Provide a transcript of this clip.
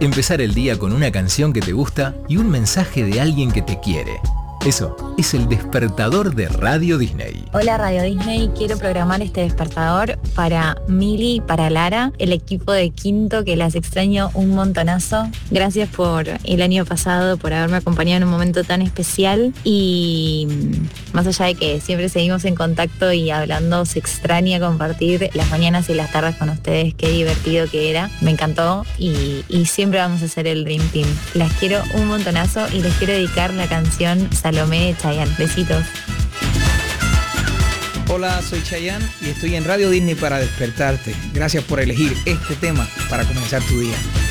Empezar el día con una canción que te gusta y un mensaje de alguien que te quiere. Eso es el despertador de Radio Disney. Hola Radio Disney, quiero programar este despertador para Mili, para Lara, el equipo de quinto que las extraño un montonazo. Gracias por el año pasado, por haberme acompañado en un momento tan especial y más allá de que siempre seguimos en contacto y hablando, se extraña compartir las mañanas y las tardes con ustedes, qué divertido que era, me encantó y siempre vamos a hacer el Dream Team. Las quiero un montonazo y les quiero dedicar la canción Salomé de Chayanne. Besitos. Hola, soy Chayanne y estoy en Radio Disney para despertarte. Gracias por elegir este tema para comenzar tu día.